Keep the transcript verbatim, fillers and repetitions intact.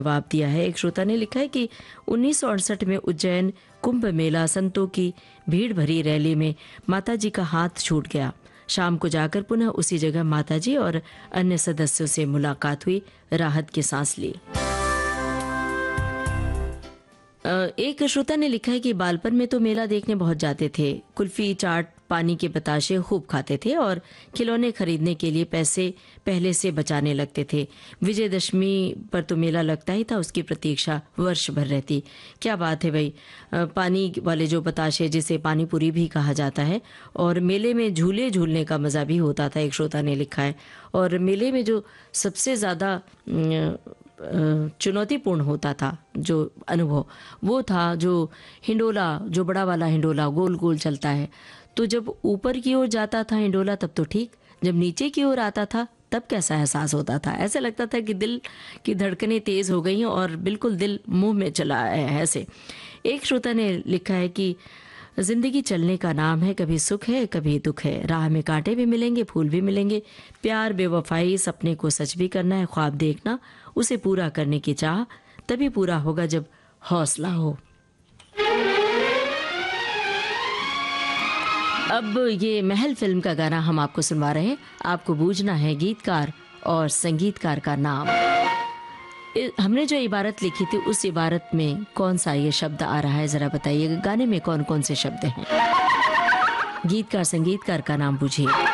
जवाब दिया है। एक श्रोता ने लिखा है कि उन्नीस सौ अड़सठ में उज्जैन कुंभ मेला संतों की भीड़ भरी रैली में माताजी का हाथ छूट गया। शाम को जाकर पुनः उसी जगह माताजी और अन्य सदस्यों से मुलाकात हुई, राहत की सांस ली। एक श्रोता ने लिखा है कि बालपन में तो मेला देखने बहुत जाते थे, कुल्फी, चाट, पानी के बताशे खूब खाते थे और खिलौने खरीदने के लिए पैसे पहले से बचाने लगते थे। विजयदशमी पर तो मेला लगता ही था, उसकी प्रतीक्षा वर्ष भर रहती। क्या बात है भाई, पानी वाले जो बताशे जिसे पानी पूरी भी कहा जाता है, और मेले में झूले झूलने का मज़ा भी होता था, एक श्रोता ने लिखा है। और मेले में जो सबसे ज़्यादा चुनौतीपूर्ण होता था जो अनुभव, वो था जो हिंडोला, जो बड़ा वाला हिंडोला गोल गोल चलता है। तो जब ऊपर की ओर जाता था हिंडोला तब तो ठीक, जब नीचे की ओर आता था तब कैसा एहसास होता था। ऐसा लगता था कि दिल की धड़कनें तेज हो गई हैं और बिल्कुल दिल मुंह में चला है ऐसे। एक श्रोता ने लिखा है कि जिंदगी चलने का नाम है, कभी सुख है कभी दुख है, राह में कांटे भी मिलेंगे फूल भी मिलेंगे, प्यार, बेवफाई, सपने को सच भी करना है, ख्वाब देखना, उसे पूरा करने की चाह, तभी पूरा होगा जब हौसला हो। अब ये महल फिल्म का गाना हम आपको सुनवा रहे हैं। आपको बूझना है गीतकार और संगीतकार का नाम। हमने जो इबारत लिखी थी उस इबारत में कौन सा ये शब्द आ रहा है, जरा बताइएगा। गाने में कौन कौन से शब्द हैं? गीतकार संगीतकार का नाम बूझिए।